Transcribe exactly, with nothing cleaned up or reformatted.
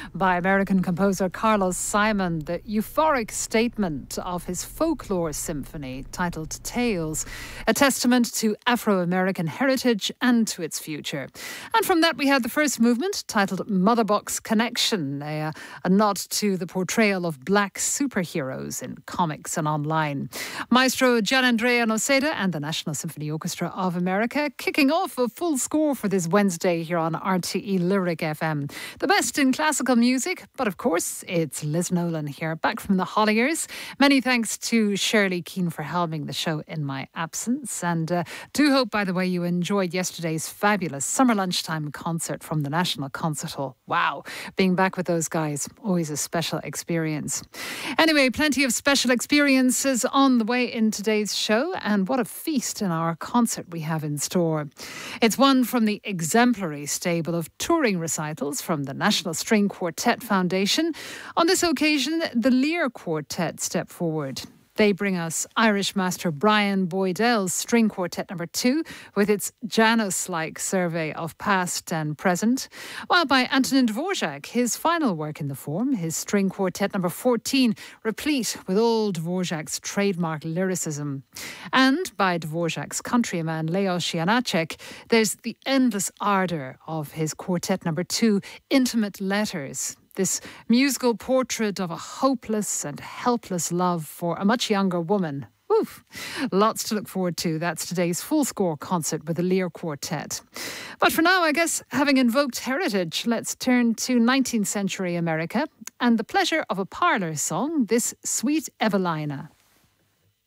by American composer Carlos Simon, the euphoric statement of his folklore symphony titled Tales, a testament to Afro-American heritage and to its future. And from that we had the first movement titled Motherbox Connection, a, a nod to the portrayal of black superheroes in comics and online. Maestro Gianandrea Noseda and the National Symphony Orchestra of America kicking off a full score for this Wednesday here on R T E Lyric F M. The best in classical music, but of course it's Liz Nolan here, back from the Holliers. Many thanks to Shirley Keane for helming the show in my absence, and uh, do hope, by the way, you enjoyed yesterday's fabulous summer lunchtime concert from the National Concert Hall. Wow, being back with those guys, always a special experience. Anyway, plenty of special experiences on the way in today's show, and what a feast in our concert we have in store. It's one from the exemplary stable of touring recitals from the National String Quartet Foundation. On this occasion, the Lear Quartet step forward. They bring us Irish master Brian Boydell's String Quartet number two with its Janus-like survey of past and present, while by Antonin Dvorak, his final work in the form, his String Quartet number fourteen, replete with all Dvorak's trademark lyricism. And by Dvorak's countryman Leos Janacek, there's the endless ardour of his Quartet number two, Intimate Letters. This musical portrait of a hopeless and helpless love for a much younger woman. Oof. Lots to look forward to. That's today's full score concert with the Lear Quartet. But for now, I guess, having invoked heritage, let's turn to nineteenth century America and the pleasure of a parlour song, this Sweet Evelina.